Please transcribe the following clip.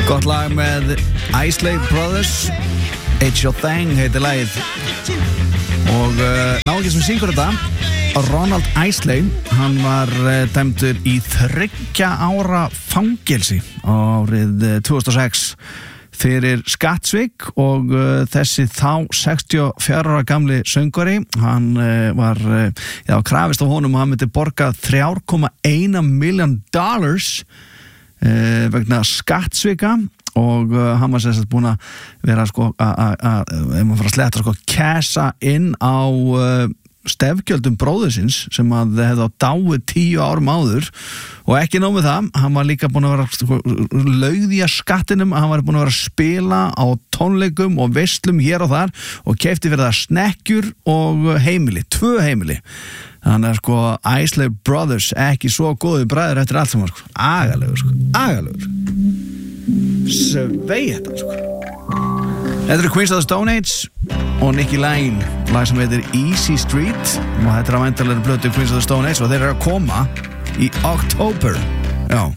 Gott lag með Isley Brothers, It's Your Thing heitir lagið. Og náðið sem syngur þetta, Ronald Isley, hann var dæmdur í 3 ára fangelsi árið 2006 fyrir skattsvik og þessi þá 64 ára gamli söngvari, hann var krafist af honum og hann myndi borga $3,1 million vegna skattsvika og hann var sérstætt búin að vera ef maður fara að sletta kassa inn á stefgjöldum bróðursins sem að hefði á dáið 10 árum áður og ekki nóg með það, hann var líka búin að vera laugði að skattinum, hann var búin að vera að spila á tónleikum og veislum hér og þar og keypti fyrir það snekkjur og heimili, 2 heimili. Þannig að Isley Brothers ekki svo góði bræður eftir allt saman agalegur svei þetta Þetta eru Queens of the Stone Age og Nicky Lane, lag sem heitir Easy Street og þetta er að væntanlega plötu Queens of the Stone Age og þeir eru að koma í October. Já.